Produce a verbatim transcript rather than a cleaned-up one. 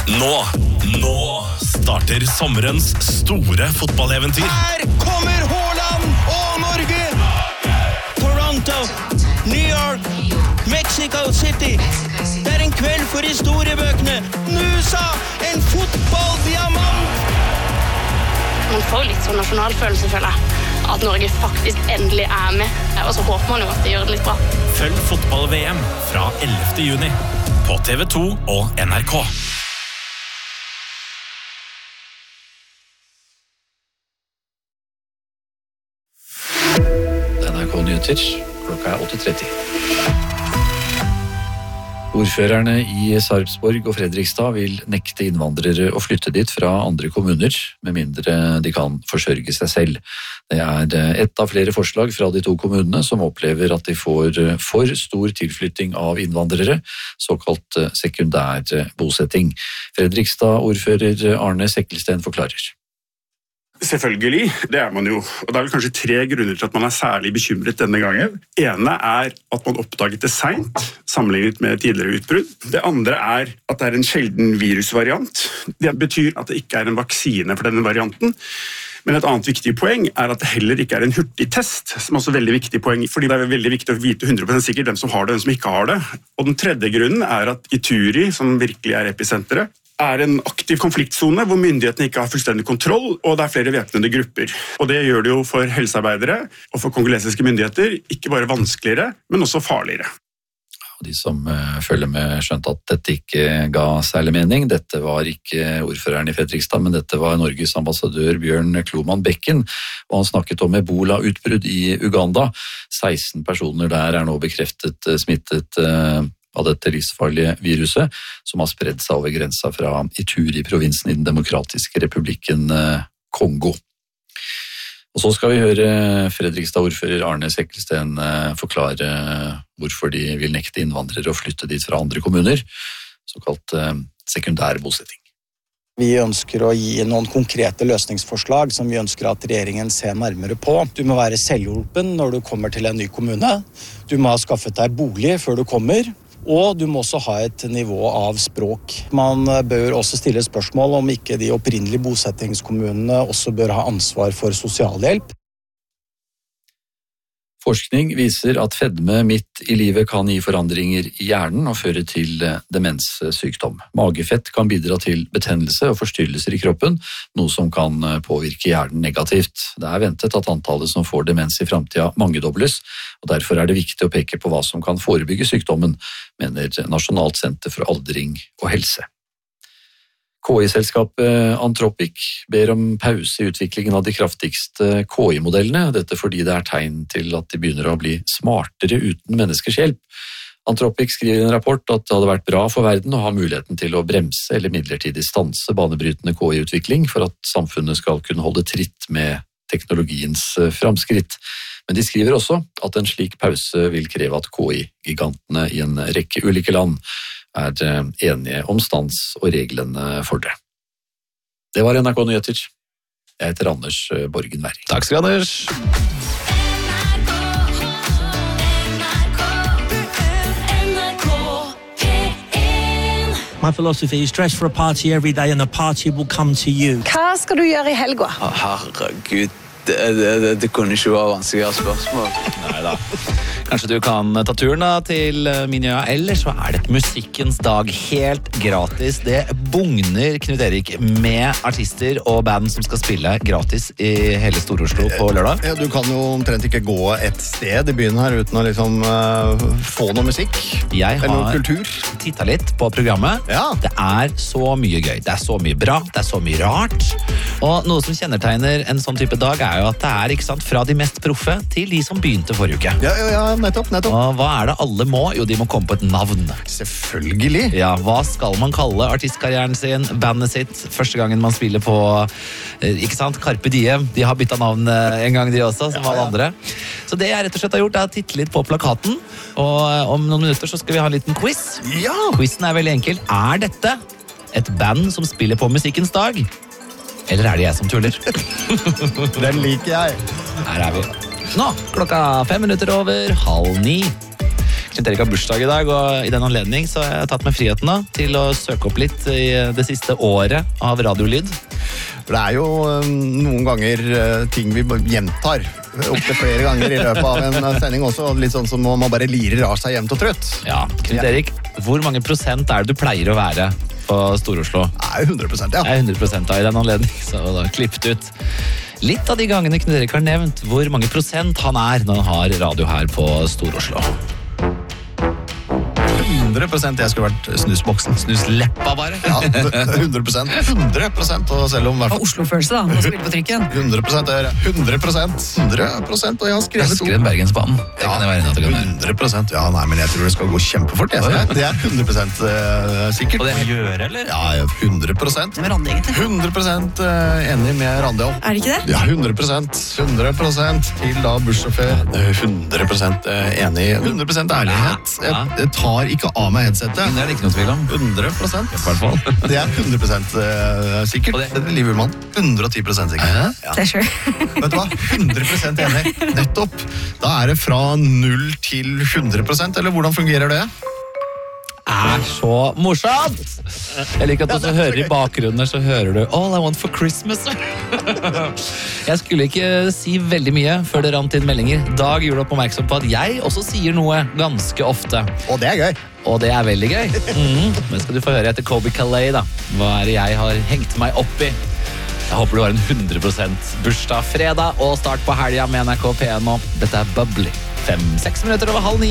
Nå, nå starter sommerens store fotballeventyr. Her kommer Haaland og Norge! Toronto, New York, Mexico City. Det er en kveld for historiebøkene. Nusa, en fotballdiamant! Man får litt sånn nasjonalfølelse, føler jeg. At Norge faktisk endelig er med. Og så håper man jo at de gjør det litt bra. Følg fotball-V M fra ellevte juni på T V to og N R K. N R K Nyheter, klokka er åtte tretti. Ordførerne i Sarpsborg og Fredrikstad vil nekte innvandrere å flytte dit fra andre kommuner, med mindre de kan forsørge seg selv. Det er ett av flere forslag fra de to kommunene som opplever at de får for stor tilflytting av innvandrere, såkalt sekundær bosetting. Fredrikstad-ordfører Arne Sekkelsten forklarer. Selvfølgelig, det er man jo. Og det er vel kanskje tre grunner til at man er særlig bekymret denne gangen. Det ene er at man oppdaget det sent, sammenlignet med tidligere utbrudd. Det andre er at det er en sjelden virusvariant. Det betyr at det ikke er en vaksine for denne varianten. Men et annet viktig poeng er at det heller ikke er en hurtigtest, som er også veldig viktig poeng, fordi det er veldig viktig å vite hundre prosent sikkert hvem som har det, og hvem som ikke har det. Og den tredje grunnen er at Ituri, som virkelig er episenteret, er en aktiv konfliktzone hvor myndighetene ikke har fullstendig kontroll, og det er flere væpnede grupper. Og det gjør det jo for helsearbeidere og for kongolesiske myndigheter ikke bare vanskeligere, men også farligere. De som følger med skjønte at dette ikke ga særlig mening. Dette var ikke ordføreren i Fredrikstad, men dette var Norges ambassadør Bjørn Kloman Bekken, og han snakket om ebola-utbrudd i Uganda. seksten personer der er nå bekreftet smittet av dette livsfarlige viruset, som har spredd seg over grensa fra Ituri-provinsen i den demokratiske republikken Kongo. Og så skal vi høre Fredrikstad-ordfører Arne Sekkelsten forklare hvorfor de vil nekte innvandrere å flytte dit fra andre kommuner, såkalt sekundær bosetting. Vi ønsker å gi noen konkrete løsningsforslag som vi ønsker at regjeringen ser nærmere på. Du må være selvhjulpen når du kommer til en ny kommune. Du må ha skaffet deg bolig før du kommer. Og du må også ha et nivå av språk. Man bør også stille spørsmål om ikke de opprinnelige bosettingskommunene også bør ha ansvar for sosialhjelp. Forskning viser at fedme midt i livet kan gi forandringer i hjernen og føre til demenssykdom. Magefett kan bidra til betennelse og forstyrrelser i kroppen, noe som kan påvirke hjernen negativt. Det er ventet at antallet som får demens i fremtiden mangedobles, og derfor er det viktig å peke på hva som kan forebygge sykdommen, mener Nasjonalt senter for aldring og helse. K I-selskapet Anthropic ber om pause i utviklingen av de kraftigste K I-modellene, dette fordi det er tegn til at de begynner å bli smartere uten menneskers hjelp. Anthropic skriver i en rapport at det hadde vært bra for verden å ha muligheten til å bremse eller midlertidig stanse banebrytende K I-utvikling for at samfunnet skal kunne holde tritt med teknologiens framskritt. Men de skriver også at en slik pause vil kreve at K I-gigantene i en rekke ulike land er enige om stans og reglene for det. Det var N R K Nyheter. Jeg heter Anders Borgen Werring. Takk skal du, Anders. My philosophy is dress for a party every day and the party will come to you. Hva skal du gjøre i helga? Å, herregud, det, det, det, det kunne ikke være vanskeligere spørsmål. Neida. Kanskje du kan ta turen da, til Minøya, eller så er det musikkens dag helt gratis. Det bugner Knut Erik med artister og band som skal spille gratis i hele Stor-Oslo på lørdag. Ja, du kan jo omtrent ikke gå et sted i byen her uten å liksom uh, få noe musikk. Jeg eller noe har kultur. tittet litt på programmet. Ja. Det er så mye gøy. Det er så mye bra. Det er så mye rart. Og noe som kjennetegner en sånn type dag er jo at det er ikke sant, fra de mest proffe til de som begynte forrige uke. Ja, ja, ja. Nettopp, nettopp. Og hva er det alle må? Jo, de må komme på et navn. Selvfølgelig. Ja, hva skal man kalle artistkarrieren sin, bandet sitt, første gangen man spiller på, ikke sant, Carpe Diem. De har byttet navn en gang de også, som ja, alle ja. andre. Så det jeg rett og slett har gjort, er å titte litt på plakaten, og om noen minutter så skal vi ha en liten quiz. Ja! Quizen er veldig enkel. Er dette et band som spiller på musikkens dag? Eller er det jeg som tuller? Den liker jeg. Her er vi. Nå, klokka fem minutter over halv ni. Knut Erik har bursdag i dag, og i den anledning så har jeg tatt meg friheten da, til å søke opp litt i det siste året av radiolyd. For det er jo noen ganger ting vi gjentar opp til flere ganger i løpet av en sending også, litt sånn som man bare lirer av seg jevnt og trøtt. Ja, Knut Erik, hvor mange prosent er det du pleier å være på Stor-Oslo? Det er hundre prosent, ja. Det er hundre prosent da, i den anledning, så da klippet ut litt av de gangene Knut Erik har nevnt hvor mange prosent han er når han har radio her på Stor-Oslo. hundre prosent jeg skulle vært snusboksen. Snusleppa bare. Ja, hundre prosent. hundre prosent, og selv om... Og Oslo-følelse da, å spille på trikken. hundre prosent, jeg gjør hundre prosent. hundre prosent, og jeg har skrevet... Jeg skrev Bergensbanen. Det kan jeg være enig at det kan være. hundre prosent, ja, nei, men jeg tror det skal gå kjempefort. Jeg, så det er hundre prosent uh, sikkert. Og det er gjøre, eller? Ja, hundre prosent. Med Randi, egentlig. hundre prosent uh, enig med Randi også. Er det ikke det? Ja, hundre prosent. hundre prosent til da bussjåfør. hundre prosent enig. hundre prosent ærlighet. Jeg, jeg tar ikke av meg headsetet. Det er det ikke noe tvil om. hundre prosent. I hvert fall. Det er hundre prosent uh, sikkert. Og det- Det er Liv Ullmann. hundre og ti prosent sikkert. Ja. Det er sure. Vet du hva? hundre prosent enig. Nettopp. Da er det fra null til hundre prosent, eller hvordan fungerer det? Er så morsomt! Jeg liker at du også hører i bakgrunnen så hører du All I Want for Christmas. Jeg skulle ikke si veldig mye før det rant inn meldinger. Dag gjorde opp oppmerksom på at jeg også sier noe ganske ofte. Og det er gøy. Og det er veldig gøy. Mm. Men skal du få høre etter Kobe Calais da. Hva er det jeg har hengt meg opp i? Jeg håper du har en hundre prosent bursdag fredag og start på helga med N R K P en nå. Dette er Bubbly. Fem, seks minutter over halv ni.